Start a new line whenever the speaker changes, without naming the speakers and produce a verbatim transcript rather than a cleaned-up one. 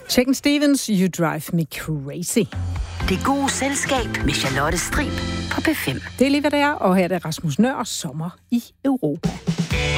Shakin' Stevens, You Drive Me Crazy.
Det gode selskab med Charlotte Strib på P fem.
Det er lige, hvad det er, og her er det Rasmus Nøhr, Sommer i Europa.